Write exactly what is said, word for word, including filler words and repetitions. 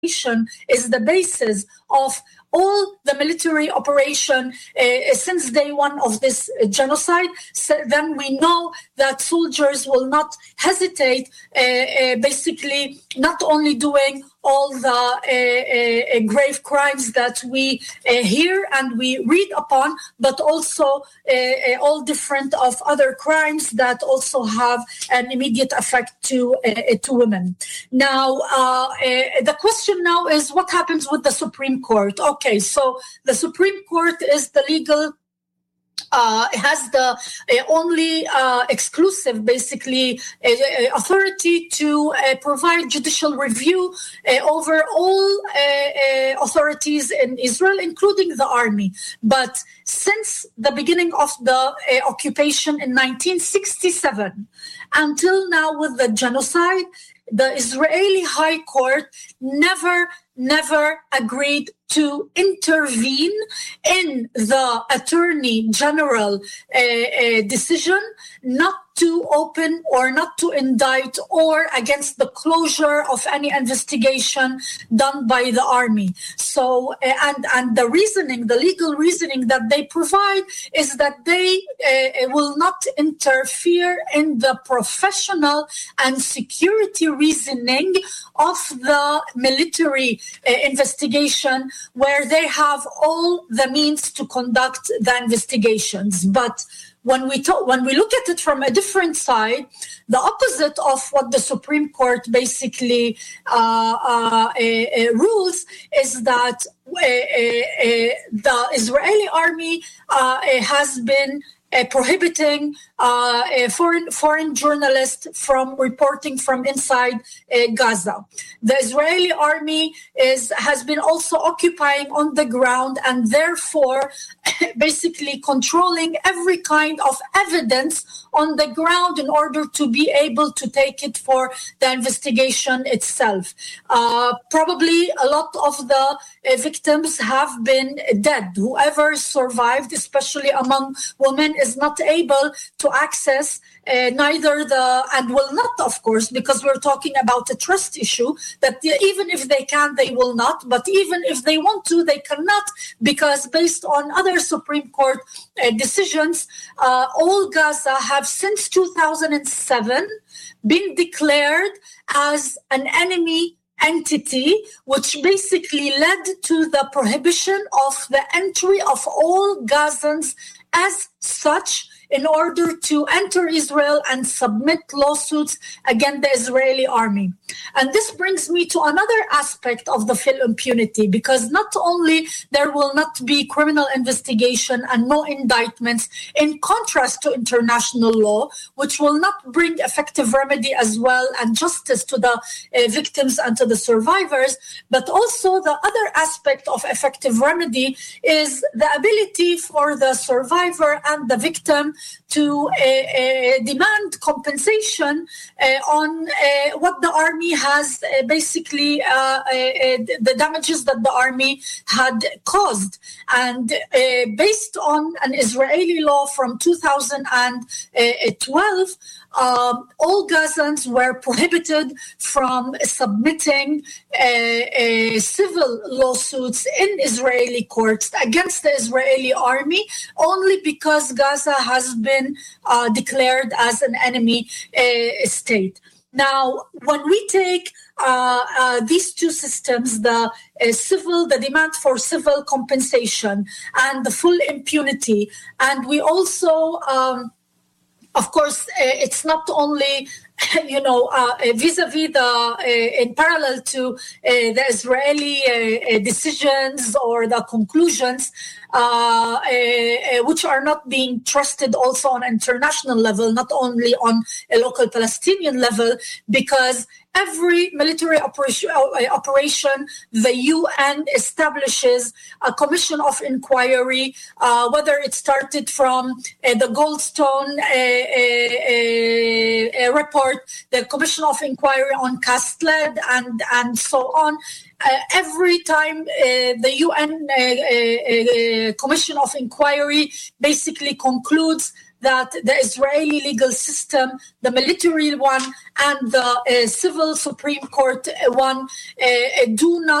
is the basis of all the military operation uh, since day one of this uh, genocide, so then we know that soldiers will not hesitate, uh, uh, basically not only doing all the uh, uh, grave crimes that we uh, hear and we read upon, but also uh, uh, all different of other crimes that also have an immediate effect to uh, to women. Now, uh, uh, the question now is what happens with the Supreme Court? Okay, so the Supreme Court is the legal Uh, has the uh, only uh, exclusive, basically, uh, authority to uh, provide judicial review uh, over all uh, uh, authorities in Israel, including the army. But since the beginning of the uh, occupation in nineteen sixty-seven until now with the genocide, the Israeli High Court never, never agreed to intervene in the Attorney General uh, uh, decision not to open or not to indict or against the closure of any investigation done by the army. So, uh, and, and the reasoning, the legal reasoning that they provide is that they uh, will not interfere in the professional and security reasoning of the military uh, investigation, where they have all the means to conduct the investigations. But when we talk, when we look at it from a different side, the opposite of what the Supreme Court basically uh, uh, uh, rules is that uh, uh, the Israeli army uh, has been Uh, prohibiting uh, foreign foreign journalists from reporting from inside uh, Gaza. The Israeli army is has been also occupying on the ground and therefore basically controlling every kind of evidence on the ground in order to be able to take it for the investigation itself. Uh, probably a lot of the uh, victims have been dead. Whoever survived, especially among women, is not able to access uh, neither the, and will not, of course, because we're talking about a trust issue, that the, even if they can, they will not, but even if they want to, they cannot, because based on other Supreme Court uh, decisions, uh, all Gaza have since two thousand seven been declared as an enemy entity, which basically led to the prohibition of the entry of all Gazans as such in order to enter Israel and submit lawsuits against the Israeli army. And this brings me to another aspect of the full impunity, because not only there will not be criminal investigation and no indictments, in contrast to international law, which will not bring effective remedy as well and justice to the uh, victims and to the survivors, but also the other aspect of effective remedy is the ability for the survivor and the victim to uh, uh, demand compensation uh, on uh, what the army has uh, basically uh, uh, the damages that the army had caused. And uh, based on an Israeli law from two thousand twelve, Um, all Gazans were prohibited from submitting uh, uh, civil lawsuits in Israeli courts against the Israeli army, only because Gaza has been uh, declared as an enemy uh, state. Now, when we take uh, uh, these two systems, the uh, civil, the demand for civil compensation and the full impunity, and we also um, Of course, uh, it's not only, you know, uh, vis-a-vis the, uh, in parallel to uh, the Israeli uh, decisions or the conclusions, uh, uh, which are not being trusted also on international level, not only on a local Palestinian level, because every military operation, operation, the U N establishes a commission of inquiry, uh, whether it started from uh, the Goldstone uh, uh, uh, report, the commission of inquiry on Castled, and, and so on. Uh, every time uh, the U N uh, uh, uh, Commission of Inquiry basically concludes that the Israeli legal system, the military one and the uh, civil Supreme Court one, uh, do not